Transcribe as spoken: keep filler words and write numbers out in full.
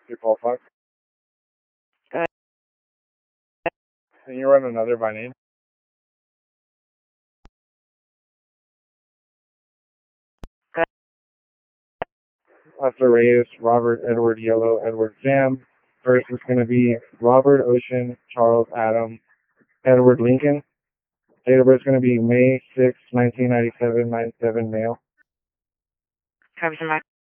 You qualify. Go ahead. Can you run another by name? Go ahead. Lester Reyes, Robert Edward Yellow, Edward Jam. First is going to be Robert Ocean, Charles Adam, Edward Lincoln. Date of birth is going to be May sixth, nineteen ninety-seven, nine seven male. Coverage and